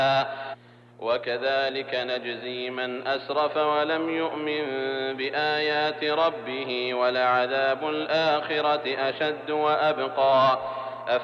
وكذلك نجزي من أسرف ولم يؤمن بآيات ربه ولعذاب الآخرة أشد وأبقى